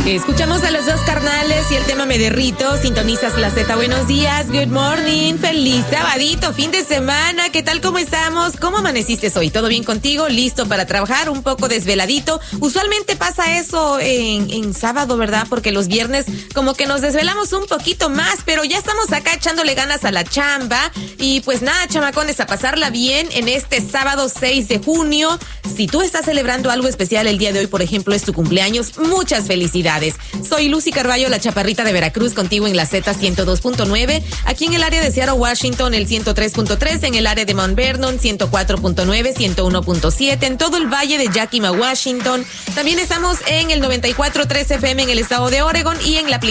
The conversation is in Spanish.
Escuchamos a los dos carnales y el tema Me Derrito. Sintonizas la Z. Buenos días, good morning, feliz sabadito, fin de semana. ¿Qué tal, cómo estamos? ¿Cómo amaneciste hoy? ¿Todo bien contigo? ¿Listo para trabajar? Un poco desveladito. Usualmente pasa eso en sábado, ¿verdad? Porque los viernes como que nos desvelamos un poquito más, pero ya estamos acá echándole ganas a la chamba. Y pues nada, chamacones, a pasarla bien en este sábado 6 de junio. Si tú estás celebrando algo especial el día de hoy, por ejemplo, es tu cumpleaños, muchas felicidades. Soy Lucy Carballo, la chaparrita de Veracruz, contigo en la Z 102.9, aquí en el área de Seattle, Washington, el 103.3, en el área de Mount Vernon, 104.9, 101.7, en todo el valle de Yakima, Washington. También estamos en el 94.3 FM en el estado de Oregon y en la aplicación